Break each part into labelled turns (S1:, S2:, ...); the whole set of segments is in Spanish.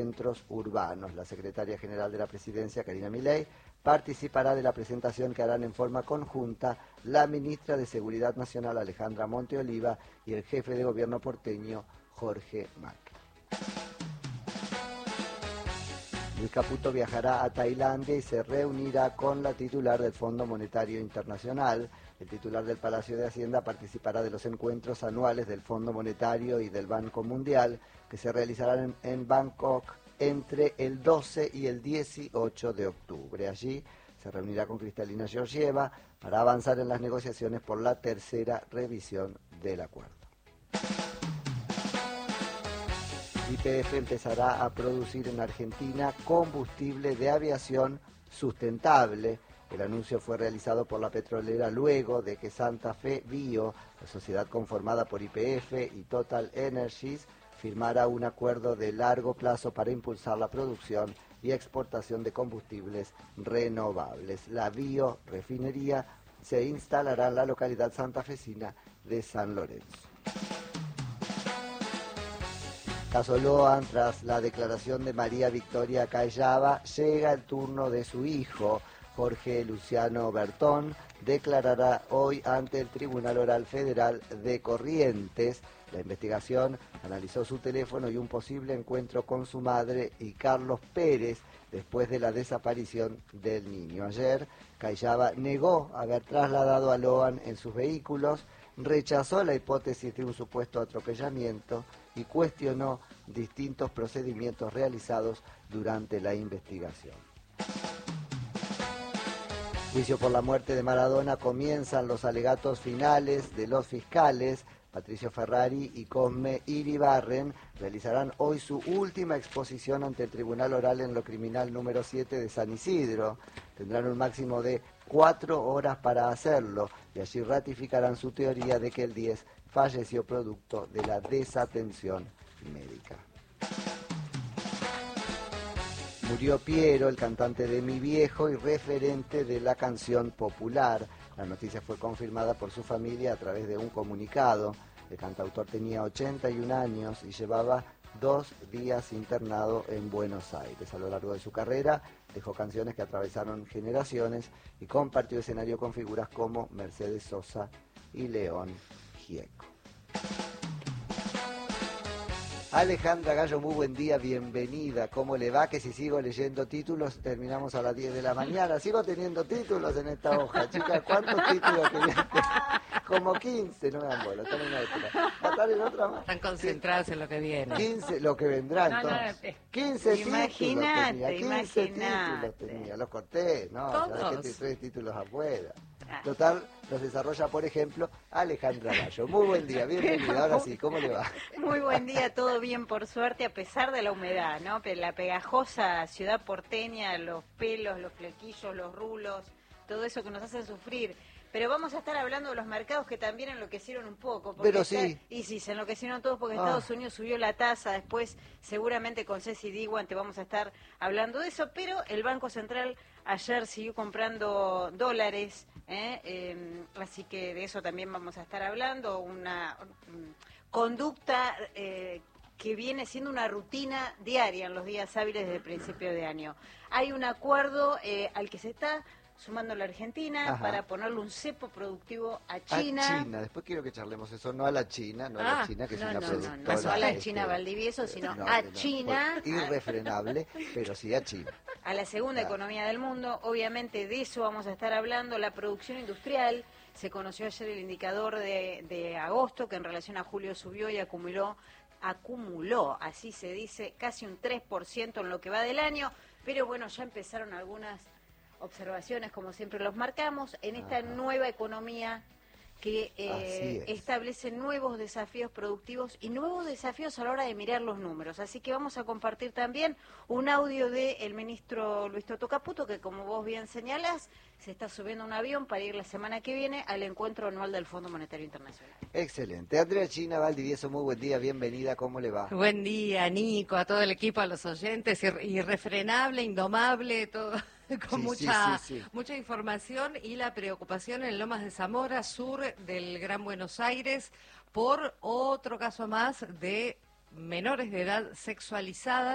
S1: centros urbanos. La secretaria general de la Presidencia, Karina Milei, participará de la presentación que harán en forma conjunta la ministra de Seguridad Nacional, Alejandra Monteoliva, y el jefe de gobierno porteño, Jorge Macri. Luis Caputo viajará a Tailandia y se reunirá con la titular del Fondo Monetario Internacional. El titular del Palacio de Hacienda participará de los encuentros anuales del Fondo Monetario y del Banco Mundial, que se realizarán en Bangkok entre el 12 y el 18 de octubre. Allí se reunirá con Kristalina Georgieva para avanzar en las negociaciones por la tercera revisión del acuerdo. YPF empezará a producir en Argentina combustible de aviación sustentable. El anuncio fue realizado por la petrolera luego de que Santa Fe Bio, la sociedad conformada por YPF y Total Energies, firmara un acuerdo de largo plazo para impulsar la producción y exportación de combustibles renovables. La biorefinería se instalará en la localidad santafesina de San Lorenzo. Caso Loan, tras la declaración de María Victoria Callava, llega el turno de su hijo. Jorge Luciano Bertón declarará hoy ante el Tribunal Oral Federal de Corrientes. La investigación analizó su teléfono y un posible encuentro con su madre y Carlos Pérez después de la desaparición del niño. Ayer, Callava negó haber trasladado a Loan en sus vehículos, rechazó la hipótesis de un supuesto atropellamiento y cuestionó distintos procedimientos realizados durante la investigación. Juicio por la muerte de Maradona. Comienzan los alegatos finales de los fiscales. Patricio Ferrari y Cosme Iribarren realizarán hoy su última exposición ante el Tribunal Oral en lo Criminal número 7 de San Isidro. Tendrán un máximo de 4 horas para hacerlo y allí ratificarán su teoría de que el 10 falleció producto de la desatención médica. Murió Piero, el cantante de Mi Viejo y referente de la canción popular. La noticia fue confirmada por su familia a través de un comunicado. El cantautor tenía 81 años y llevaba 2 días internado en Buenos Aires. A lo largo de su carrera dejó canciones que atravesaron generaciones y compartió escenario con figuras como Mercedes Sosa y León Gieco. Alejandra Gallo, muy buen día, bienvenida. ¿Cómo le va? Que si sigo leyendo títulos, terminamos a las 10 de la mañana. Sigo teniendo títulos en esta hoja, chicas. ¿Cuántos títulos tenían? Como 15, no me dan bola, están en una época. ¿Va a estar en otra más?
S2: Están concentrados en lo que viene.
S1: 15, lo que vendrá entonces. 15 títulos tenía, 15 títulos tenía. Los corté, no, ya dejé 3 títulos afuera. Total, los desarrolla, por ejemplo, Alejandra Gallo. Muy buen día, bienvenida. Ahora sí, ¿cómo le va?
S3: Muy buen día, todo bien por suerte, a pesar de la humedad, ¿no? La pegajosa ciudad porteña, los pelos, los flequillos, los rulos, todo eso que nos hacen sufrir. Pero vamos a estar hablando de los mercados que también enloquecieron un poco.
S1: Pero sí.
S3: Y sí, se enloquecieron todos porque Estados Unidos subió la tasa. Después, seguramente con Ceci Diwan te vamos a estar hablando de eso. Pero el Banco Central ayer siguió comprando dólares. Así que de eso también vamos a estar hablando. Una conducta que viene siendo una rutina diaria en los días hábiles desde el principio de año. Hay un acuerdo al que se está sumando la Argentina para ponerle un cepo productivo a China.
S1: A China, después quiero que charlemos eso, no a la China, no a la China, que es una productora.
S3: No a la China Valdivieso, sino a China.
S1: Irrefrenable, pero sí a China.
S3: A la segunda economía del mundo, obviamente de eso vamos a estar hablando. La producción industrial, se conoció ayer el indicador de agosto, que en relación a julio subió y acumuló, así se dice, casi un 3% en lo que va del año, pero bueno, ya empezaron algunas observaciones, como siempre los marcamos, en esta nueva economía que establece nuevos desafíos productivos y nuevos desafíos a la hora de mirar los números. Así que vamos a compartir también un audio del ministro Luis Toto Caputo, que como vos bien señalás, se está subiendo a un avión para ir la semana que viene al encuentro anual del Fondo Monetario Internacional.
S1: Excelente. Andrea China Valdivieso, muy buen día, bienvenida, ¿cómo le va?
S2: Buen día, Nico, a todo el equipo, a los oyentes, irrefrenable, indomable, todo con mucha información y la preocupación en Lomas de Zamora, sur del Gran Buenos Aires, por otro caso más de menores de edad sexualizadas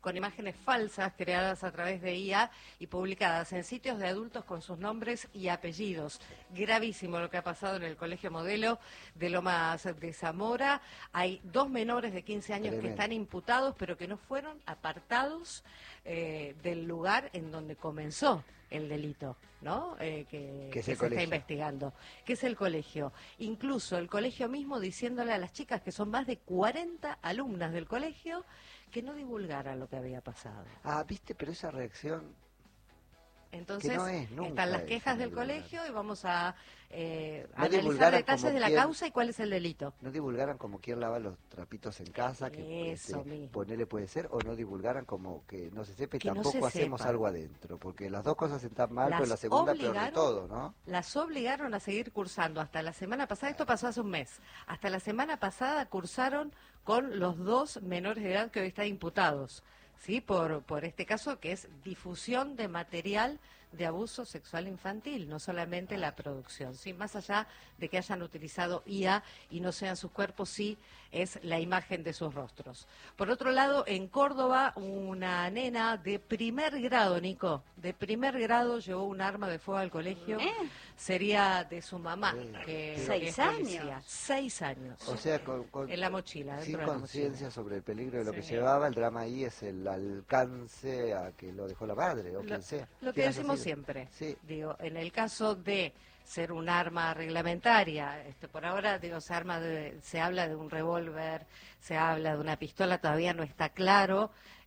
S2: con imágenes falsas creadas a través de IA y publicadas en sitios de adultos con sus nombres y apellidos. Gravísimo lo que ha pasado en el Colegio Modelo de Lomas de Zamora. Hay 2 menores de 15 años que están imputados, pero que no fueron apartados del lugar en donde comenzó el delito, ¿no? Que se está investigando, que es el colegio. Incluso el colegio mismo diciéndole a las chicas, que son más de 40 alumnas del colegio, que no divulgaran lo que había pasado.
S1: Ah, viste, pero esa reacción...
S2: Entonces,
S1: no es,
S2: están las quejas del colegio y vamos a
S1: no
S2: analizar detalles de la causa y cuál es el delito.
S1: No divulgaran como quién lava los trapitos en casa, que ponerle puede ser, o no divulgaran como que no se sepa y tampoco hacemos algo adentro, porque las dos cosas están mal, pero la segunda peor de todo, ¿no?
S2: Las obligaron a seguir cursando hasta la semana pasada, esto pasó hace un mes, hasta la semana pasada cursaron con los 2 menores de edad que hoy están imputados. Sí, por este caso que es difusión de material de abuso sexual infantil, no solamente la producción, sí, más allá de que hayan utilizado IA y no sean sus cuerpos, sí es la imagen de sus rostros. Por otro lado, en Córdoba, una nena de primer grado, Nico, de primer grado llevó un arma de fuego al colegio, sería de su mamá, que
S3: 6 años.
S2: 6 años.
S1: O sea,
S2: en la mochila.
S1: Sin conciencia sobre el peligro de lo que llevaba, el drama ahí es el alcance a que lo dejó la madre, o quien sea.
S2: Lo que decimos siempre, digo, en el caso de ser un arma reglamentaria, por ahora digo se habla de un revólver, se habla de una pistola, todavía no está claro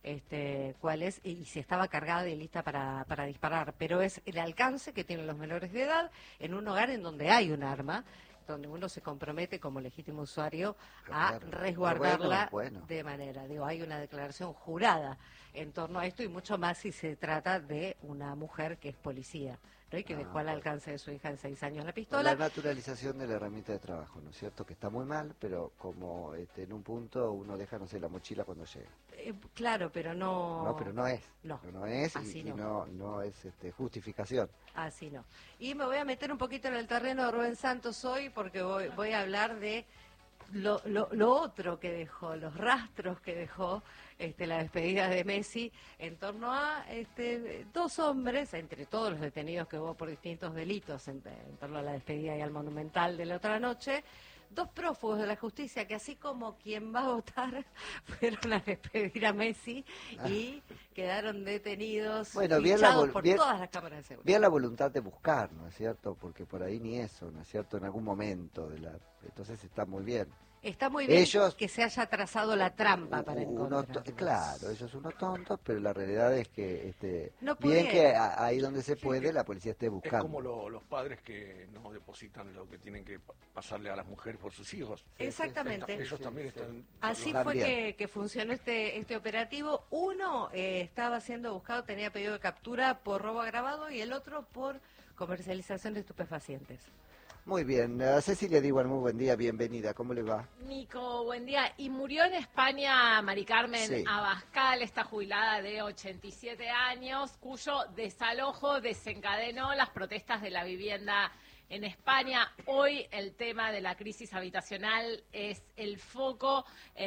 S2: cuál es y si estaba cargada y lista para disparar, pero es el alcance que tienen los menores de edad en un hogar en donde hay un arma, donde uno se compromete como legítimo usuario a resguardarla de manera, hay una declaración jurada en torno a esto y mucho más si se trata de una mujer que es policía, ¿no? Y que dejó al alcance de su hija en 6 años la pistola.
S1: La naturalización de la herramienta de trabajo, ¿no es cierto? Que está muy mal, pero como en un punto uno deja, no sé, la mochila cuando llega.
S2: Claro, pero no...
S1: No, pero no es.
S2: No
S1: es
S2: así
S1: y no es justificación.
S2: Así no. Y me voy a meter un poquito en el terreno de Rubén Santos hoy porque voy a hablar de lo otro que dejó, los rastros que dejó la despedida de Messi en torno a 2 hombres, entre todos los detenidos que hubo por distintos delitos en torno a la despedida y al Monumental de la otra noche, 2 prófugos de la justicia que así como quien va a votar fueron a despedir a Messi y quedaron detenidos, fichados por todas las cámaras de seguridad.
S1: Bien la voluntad de buscar, ¿no es cierto? Porque por ahí ni eso, ¿no es cierto? En algún momento entonces está muy bien.
S2: Está muy bien que se haya trazado la trampa para encontrar.
S1: Claro, ellos son unos tontos, pero la realidad es que
S2: bien
S1: que ahí donde se puede la policía esté buscando.
S4: Es como los padres que no depositan lo que tienen que pasarle a las mujeres por sus hijos.
S2: Exactamente.
S4: Ellos también están...
S2: Así fue que funcionó este operativo. Uno estaba siendo buscado, tenía pedido de captura por robo agravado y el otro por comercialización de estupefacientes.
S1: Muy bien, Cecilia Diwan, muy buen día, bienvenida, ¿cómo le va?
S5: Nico, buen día. Y murió en España Mari Carmen Abascal, esta jubilada de 87 años, cuyo desalojo desencadenó las protestas de la vivienda en España. Hoy el tema de la crisis habitacional es el foco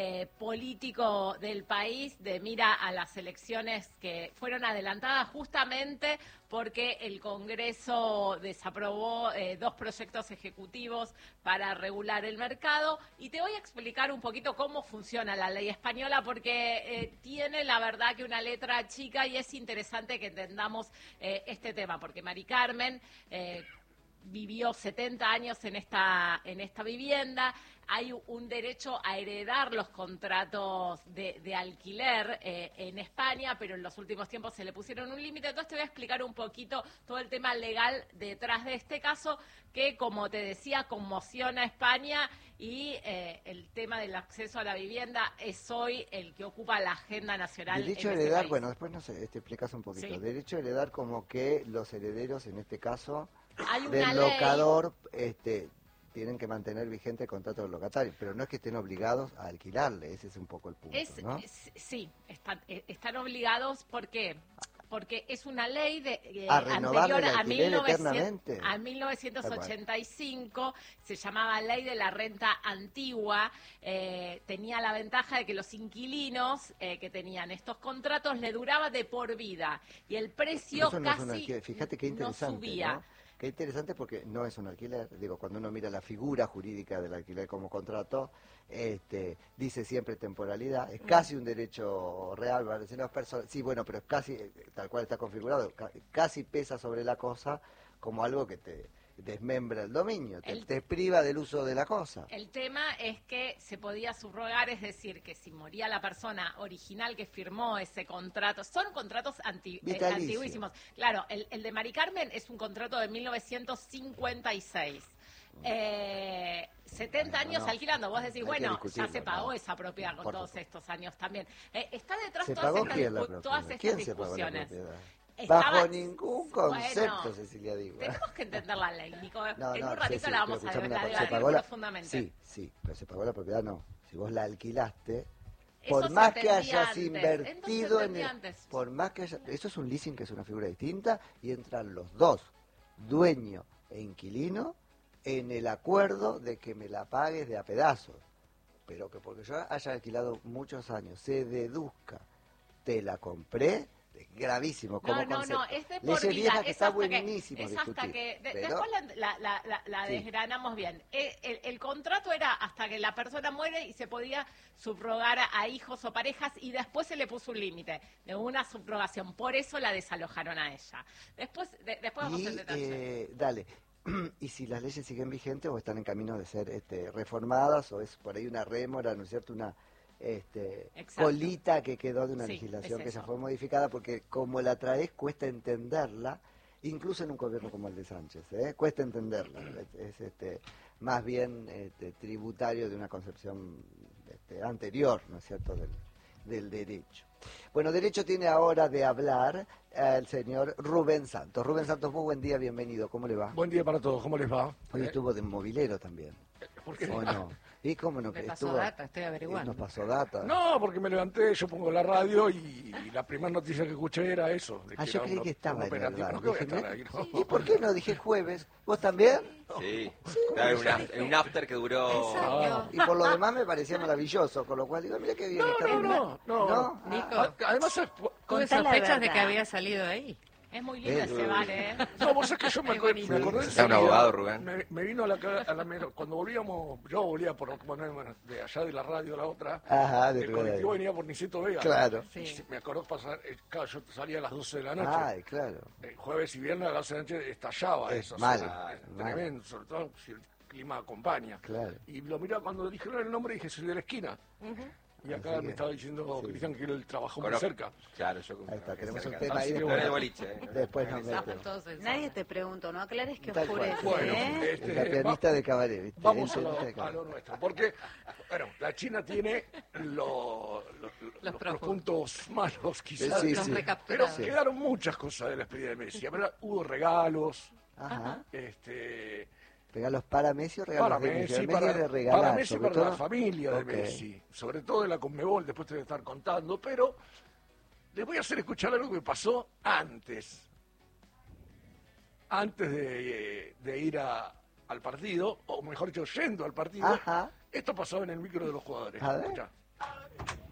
S5: político del país de mira a las elecciones que fueron adelantadas justamente porque el Congreso desaprobó 2 proyectos ejecutivos para regular el mercado. Y te voy a explicar un poquito cómo funciona la ley española porque tiene la verdad que una letra chica y es interesante que entendamos este tema porque Mari Carmen... vivió 70 años en esta vivienda, hay un derecho a heredar los contratos de alquiler en España, pero en los últimos tiempos se le pusieron un límite, entonces te voy a explicar un poquito todo el tema legal detrás de este caso, que como te decía, conmociona a España y el tema del acceso a la vivienda es hoy el que ocupa la agenda nacional.
S1: Derecho a heredar, bueno, después nos explicas un poquito, derecho a heredar como que los herederos en este caso... del locador tienen que mantener vigente el contrato del locatario, pero no es que estén obligados a alquilarle, ese es un poco el punto, ¿no?
S5: Sí, están obligados porque porque es una ley
S1: renovar
S5: anterior
S1: el alquiler eternamente.
S5: a 1985, se llamaba Ley de la Renta Antigua, tenía la ventaja de que los inquilinos que tenían estos contratos le duraba de por vida y el precio
S1: fíjate qué interesante,
S5: no subía.
S1: ¿no? Qué interesante porque no es un alquiler. Digo, cuando uno mira la figura jurídica del alquiler como contrato, dice siempre temporalidad. Es casi un derecho real. Sí, bueno, pero es casi, tal cual está configurado, casi pesa sobre la cosa como algo que te desmembra el dominio, te priva del uso de la cosa.
S5: El tema es que se podía subrogar, es decir, que si moría la persona original que firmó ese contrato, son contratos antiguísimos. Claro, el de Mari Carmen es un contrato de 1956. 70 años alquilando, vos decís, bueno, ya se pagó esa propiedad con todos estos años también. Está detrás todas estas discusiones.
S1: Bajo ningún concepto, Cecilia digo.
S5: Tenemos que entender la ley, Nico. En un ratito la vamos a debatir profundamente.
S1: Sí, pero se pagó la propiedad, no. Si vos la alquilaste, por más que hayas invertido por más que eso es un leasing, que es una figura distinta, y entran los dos, dueño e inquilino, en el acuerdo de que me la pagues de a pedazos. Pero que porque yo haya alquilado muchos años, se deduzca, te la compré, es gravísimo como concepto.
S5: No, es de por vida.
S1: Que está buenísimo
S5: es hasta que después la desgranamos bien. El contrato era hasta que la persona muere y se podía subrogar a hijos o parejas y después se le puso un límite de una subrogación. Por eso la desalojaron a ella. Después vamos en detalle.
S1: Dale. Y si las leyes siguen vigentes o están en camino de ser reformadas, o es por ahí una rémora, ¿no es cierto?, una colita que quedó de una legislación que ya fue modificada, porque como la traes cuesta entenderla, incluso en un gobierno como el de Sánchez, cuesta entenderla, es más bien tributario de una concepción anterior, ¿no es cierto?, del derecho. Bueno, derecho tiene ahora de hablar el señor Rubén Santos. Rubén Santos, muy buen día, bienvenido, ¿cómo le va?
S4: Buen día para todos, ¿cómo les va?
S1: Hoy estuvo de movilero también.
S4: ¿Por qué
S1: no? ¿Y cómo no?
S2: Me pasó data, estoy averiguando.
S1: Nos pasó data.
S4: No, porque me levanté, yo pongo la radio y la primera noticia que escuché era eso.
S1: Yo creí que estaba en el bar.
S4: No, que voy a estar ahí, ¿no?
S1: ¿Y por qué no? Dije jueves. ¿Vos también?
S6: Sí. Estaba en un after que duró...
S1: Y por lo demás me parecía maravilloso, con lo cual digo, mira qué bien.
S4: No.
S2: Nico,
S4: además...
S2: tuve sospechas de que había salido ahí.
S5: Es muy lindo ese bar, ¿eh?
S4: No, vos sabés que yo me acordé
S6: ¿Está un abogado, Rubén?
S4: Me vino a la cuando volvíamos, yo volvía de allá de la radio a la otra, el colectivo venía por Niceto Vega.
S1: Claro.
S4: Sí. Me acordó pasar, claro, yo salía a las 12 de la noche.
S1: Ay, claro.
S4: Jueves y viernes a las 12 de la noche estallaba eso. Tremendo, sobre todo si el clima acompaña.
S1: Claro.
S4: Y lo miraba cuando dijeron el nombre, dije, soy de la esquina. Y acá me estaba diciendo Cristian que él trabajó muy cerca.
S6: Claro, yo
S1: ahí está, tenemos un
S6: cerca.
S1: tema ahí después nos metemos.
S3: Nadie te preguntó, no aclares que oscurece.
S4: Bueno,
S1: la pianista de cabaret, ¿viste?
S4: Vamos a lo nuestro, porque la China tiene los puntos malos quizás, pero quedaron muchas cosas de la despedida de Messi. Hubo regalos,
S1: regalos para Messi o regalos
S4: para
S1: de
S4: Messi, para Messi, para la familia de Messi, sobre todo de la Conmebol, después te voy a estar contando, pero les voy a hacer escuchar algo que pasó antes de ir al partido, o mejor dicho, yendo al partido. Esto pasó en el micro de los jugadores.
S1: A ver.